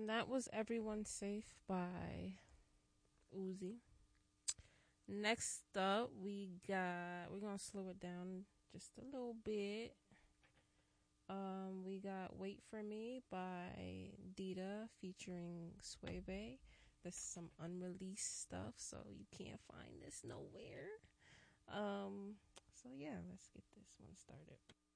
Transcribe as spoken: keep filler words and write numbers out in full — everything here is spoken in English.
And that was Everyone Safe by Uzi. Next up, we got, we're going to slow it down just a little bit. Um, we got Wait For Me by Dita featuring Suave. This is some unreleased stuff, so you can't find this nowhere. Um, so yeah, let's get this one started.